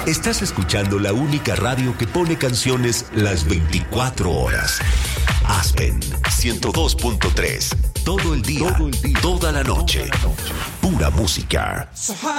Estás escuchando la única radio que pone canciones las 24 horas. Aspen 102.3. Todo el día, toda la noche. Pura música. So high.